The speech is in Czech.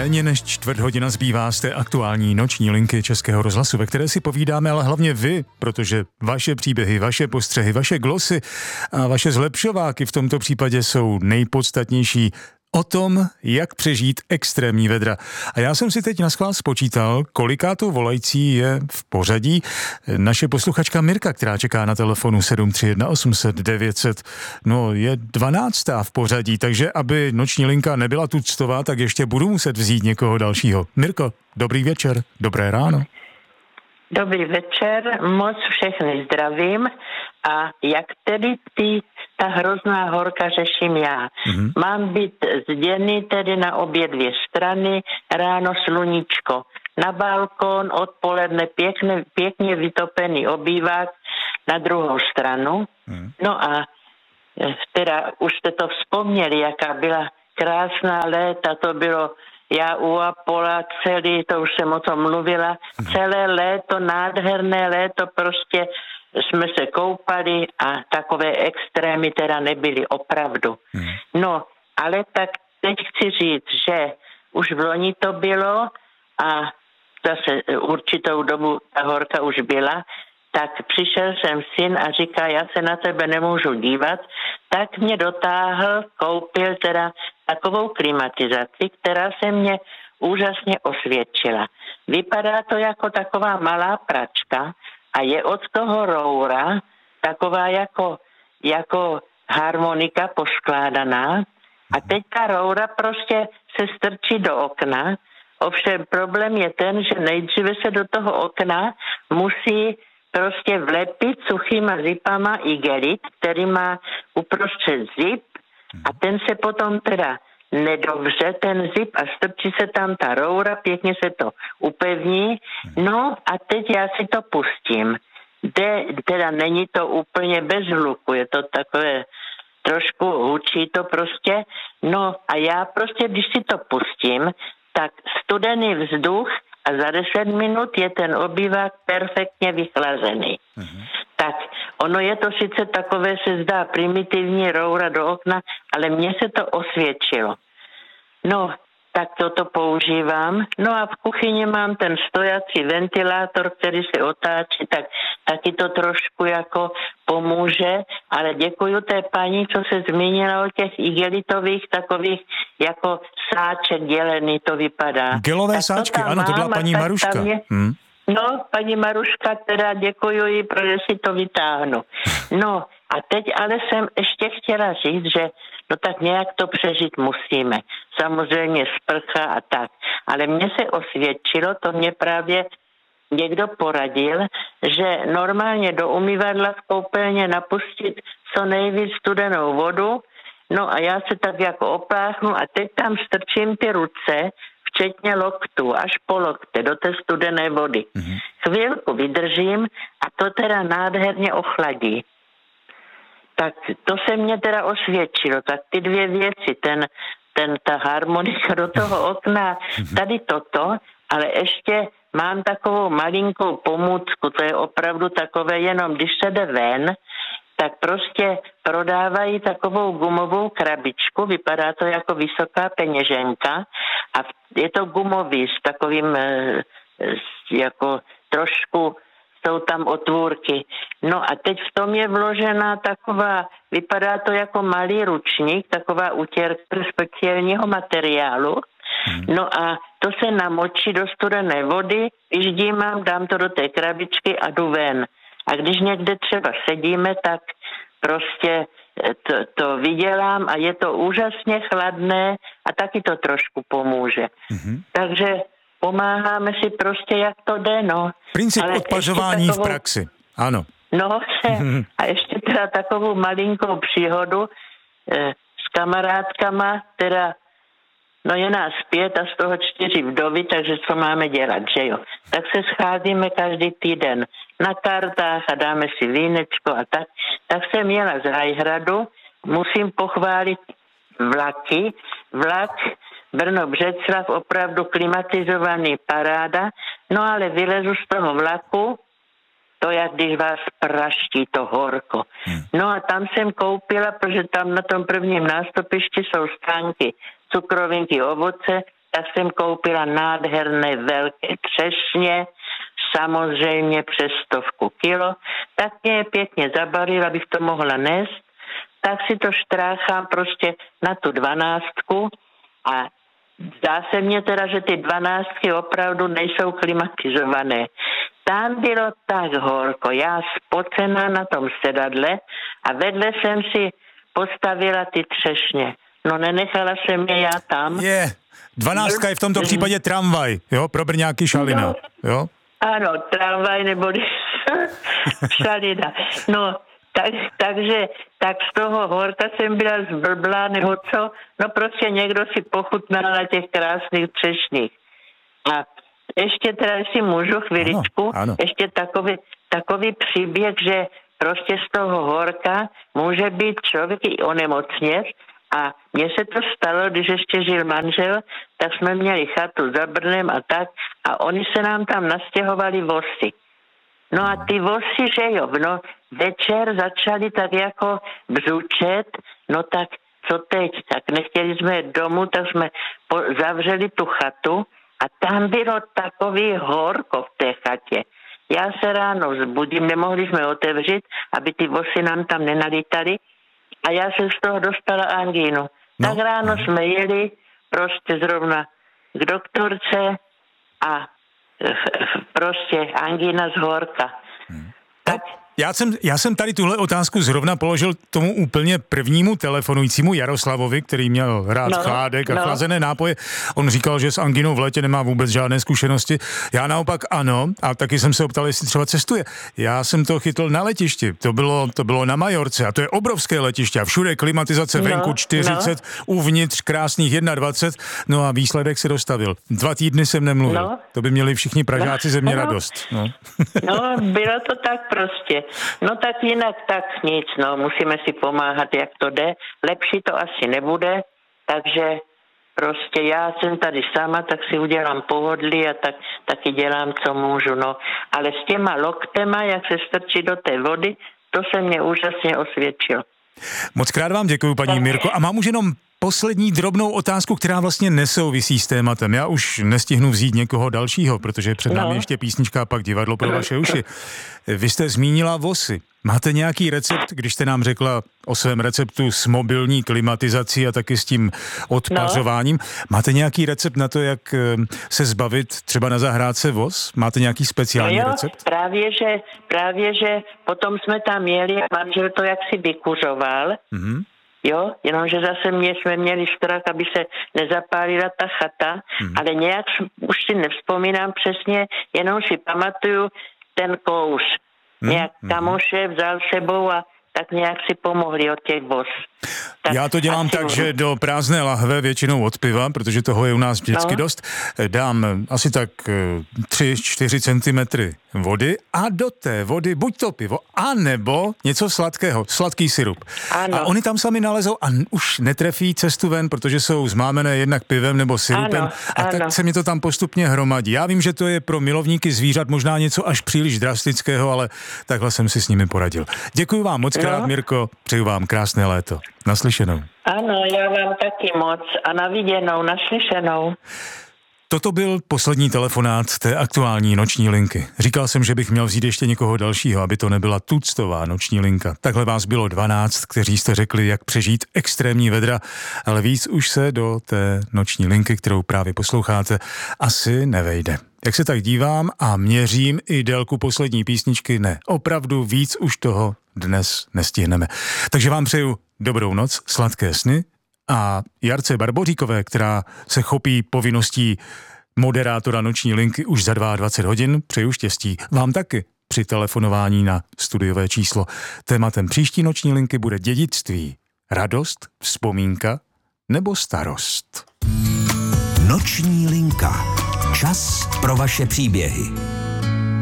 Méně než čtvrt hodina zbývá z té aktuální noční linky Českého rozhlasu, ve které si povídáme, ale hlavně vy, protože vaše příběhy, vaše postřehy, vaše glosy a vaše zlepšováky v tomto případě jsou nejpodstatnější o tom, jak přežít extrémní vedra. A já jsem si teď naschvál spočítal, kolikátou volající je v pořadí naše posluchačka Mirka, která čeká na telefonu 731 800 900. No, je 12. v pořadí, takže aby noční linka nebyla tuctová, tak ještě budu muset vzít někoho dalšího. Mirko, dobrý večer, dobré ráno. Dobrý večer, moc všechny zdravím a jak tedy ta hrozná horka řeším já. Mám být zděný tedy na obě dvě strany, ráno sluníčko na balkon, odpoledne pěkně vytopený obývák na druhou stranu. No a teda už jste to vzpomněli, jaká byla krásná léta, to bylo já u Apola celý, to už jsem o tom mluvila, celé léto, nádherné léto, prostě jsme se koupali a takové extrémy teda nebyly opravdu. No, ale tak teď chci říct, že už v loni to bylo a zase určitou dobu ta horka už byla, tak přišel jsem syn a říká, já se na tebe nemůžu dívat, tak mě dotáhl, koupil teda takovou klimatizaci, která se mě úžasně osvědčila. Vypadá to jako taková malá pračka a je od toho roura taková jako harmonika poskládaná a teď ta roura prostě se strčí do okna. Ovšem problém je ten, že nejdříve se do toho okna musí prostě vlepit suchýma zipama igelit, který má uprostřed zip a ten se potom teda nedovře, ten zip a strčí se tam ta roura, pěkně se to upevní. No a teď já si to pustím. Teda není to úplně bez hluku, je to takové trošku hučí to prostě. No a já prostě, když si to pustím, tak studený vzduch a za 10 minut je ten obývák perfektně vychlazený. Tak ono je to sice takové, se zdá primitivní roura do okna, ale mně se to osvědčilo. No, tak toto používám. No a v kuchyni mám ten stojací ventilátor, který se otáčí, tak taky to trošku jako pomůže, ale děkuju té paní, co se zmínila o těch igelitových takových jako sáček dělený, to vypadá. Gelové sáčky, ano, to byla paní Maruška. No, paní Maruška, teda děkuju jí, protože si to vytáhnu. No, a teď ale jsem ještě chtěla říct, že no tak nějak to přežít musíme. Samozřejmě sprcha a tak. Ale mně se osvědčilo, to mě právě někdo poradil, že normálně do umyvadla v koupelně napustit co nejvíc studenou vodu, no a já se tak jako opláchnu a teď tam strčím ty ruce, včetně loktu, až po lokte, do té studené vody. Chvílku vydržím a to teda nádherně ochladí. Tak to se mně teda osvědčilo, tak ty dvě věci, ta harmonika do toho okna, tady toto, ale ještě mám takovou malinkou pomůcku, to je opravdu takové, jenom když se jde ven, tak prostě prodávají takovou gumovou krabičku, vypadá to jako vysoká peněženka a je to gumový s takovým jako trošku jsou tam otvůrky. No a teď v tom je vložená taková, vypadá to jako malý ručník, taková utěrka speciálního materiálu. No a to se namočí do studené vody, vyždímám, dám to do té krabičky a jdu ven. A když někde třeba sedíme, tak prostě to vydělám a je to úžasně chladné a taky to trošku pomůže. Takže pomáháme si prostě, jak to jde, no. Princip odpařování v praxi, ano. No, a ještě teda takovou malinkou příhodu s kamarádkama, teda, no je nás 5 a z toho 4 vdovy, takže co máme dělat, že jo. Tak se scházíme každý týden na kartách a dáme si vínečko a tak. Tak jsem jela z Rajhradu, musím pochválit vlak Brno-Břeclav, opravdu klimatizovaný, paráda, no ale vylezu z toho vlaku, to jak když vás praští to horko. No a tam jsem koupila, protože tam na tom prvním nástupišti jsou stánky cukrovinky, ovoce, tak jsem koupila nádherné velké třešně, samozřejmě přes 100 kilo, tak mě je pěkně zabalil, abych to mohla nést, tak si to štráchám prostě na tu 12 a zdá se mně teda, že ty 12 opravdu nejsou klimatizované. Tam bylo tak horko, já spocená na tom sedadle a vedle jsem si postavila ty třešně. No nenechala jsem je já tam. 12 je v tomto případě tramvaj, jo, pro Brňáky šalina, no, jo? Ano, tramvaj neboli šalina. No, takže z toho horka jsem byla zblblá, nebo co? No prostě někdo si pochutnal na těch krásných třešních. A ještě teda, jestli můžu chviličku, ano. Ještě takový příběh, že prostě z toho horka může být člověk i onemocnět. A mně se to stalo, když ještě žil manžel, tak jsme měli chatu za Brnem a tak a oni se nám tam nastěhovali vosy. No a ty vosy, že jo, no večer začali tak jako bzučet, no tak co teď, tak nechtěli jsme jít domů, tak jsme zavřeli tu chatu a tam bylo takový horko v té chatě. Já se ráno vzbudím, nemohli jsme otevřít, aby ty vosy nám tam nenalítaly a já jsem z toho dostala angínu. No. Tak ráno jsme jeli prostě zrovna k doktorce a prostě angína z horka. Tak Já jsem tady tuhle otázku zrovna položil tomu úplně prvnímu telefonujícímu Jaroslavovi, který měl rád chládek a chlazené nápoje. On říkal, že s anginou v létě nemá vůbec žádné zkušenosti. Já naopak ano, a taky jsem se optal, jestli třeba cestuje. Já jsem to chytl na letišti, to bylo na Majorce a to je obrovské letiště a všude klimatizace venku 40, uvnitř krásných 21, no a výsledek se dostavil. 2 týdny jsem nemluvil. No. To by měli všichni Pražáci ze mě radost. No, bylo to tak prostě. No tak jinak tak nic, no, musíme si pomáhat, jak to jde. Lepší to asi nebude, takže prostě já jsem tady sama, tak si udělám pohodlí a taky dělám, co můžu, no. Ale s těma loktema, jak se strčí do té vody, to se mě úžasně osvědčilo. Moc krát vám děkuju, paní Mirko, a mám už jenom poslední drobnou otázku, která vlastně nesouvisí s tématem. Já už nestihnu vzít někoho dalšího, protože před námi ještě písnička a pak divadlo pro vaše uši. Vy jste zmínila vosy. Máte nějaký recept, když jste nám řekla o svém receptu s mobilní klimatizací a taky s tím odpařováním? Máte nějaký recept na to, jak se zbavit třeba na zahrádce vos? Máte nějaký speciální recept? Právě, že potom jsme tam jeli a manžel to jaksi vykuřoval. Mm-hmm. Jo, jenomže zase jsme měli strach, aby se nezapálila ta chata, ale nějak už si nevzpomínám přesně, jenom si pamatuju ten kous. Nějak kamoše vzal sebou a tak nějak si pomohli od těch vos. Já to dělám tak, že do prázdné lahve, většinou od piva, protože toho je u nás vždycky dost, dám asi tak 3-4 cm vody a do té vody buď to pivo, anebo něco sladkého, sladký sirup. Ano. A oni tam sami nalezou a už netrefí cestu ven, protože jsou zmámené jednak pivem nebo sirupem tak se mi to tam postupně hromadí. Já vím, že to je pro milovníky zvířat možná něco až příliš drastického, ale takhle jsem si s nimi poradil. Děkuji vám moc krát, Mirko, přeju vám krásné léto. Naslyšenou. Ano, já vám taky moc a na viděnou, naslyšenou. Toto byl poslední telefonát té aktuální noční linky. Říkal jsem, že bych měl vzít ještě někoho dalšího, aby to nebyla tuctová noční linka. Takhle vás bylo 12, kteří jste řekli, jak přežít extrémní vedra, ale víc už se do té noční linky, kterou právě posloucháte, asi nevejde. Jak se tak dívám a měřím i délku poslední písničky, ne, opravdu víc už toho dnes nestihneme. Takže vám přeju dobrou noc, sladké sny a Jarce Barboříkové, která se chopí povinností moderátora noční linky už za 22 hodin, přeju štěstí. Vám taky při telefonování na studiové číslo. Tématem příští noční linky bude dědictví, radost, vzpomínka nebo starost. Noční linka. Čas pro vaše příběhy.